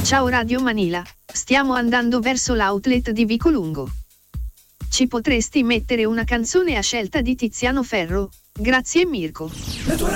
Ciao Radio Manila, stiamo andando verso l'outlet di Vicolungo. Ci potresti mettere una canzone a scelta di Tiziano Ferro? Grazie Mirko.